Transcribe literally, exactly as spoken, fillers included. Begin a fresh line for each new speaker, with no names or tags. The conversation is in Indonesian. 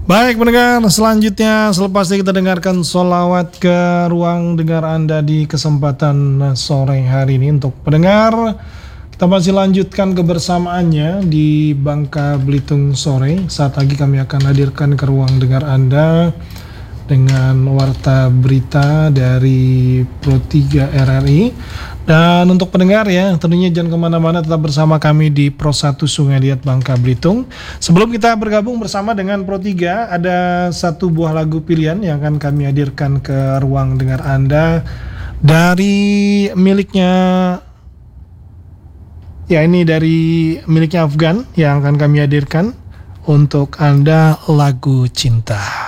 Baik pendengar, selanjutnya selepas ini kita dengarkan sholawat ke ruang dengar Anda di kesempatan sore hari ini. Untuk pendengar, kita masih lanjutkan kebersamaannya di Bangka Belitung sore. Saat lagi kami akan hadirkan ke ruang dengar Anda dengan warta berita dari Pro tiga R R I. Dan untuk pendengar ya, tentunya jangan kemana-mana, tetap bersama kami di Pro satu Sungai Liat Bangka Belitung. Sebelum kita bergabung bersama dengan Pro tiga, ada satu buah lagu pilihan yang akan kami hadirkan ke ruang dengar Anda dari miliknya, ya ini dari miliknya Afgan yang akan kami hadirkan untuk Anda, lagu cinta.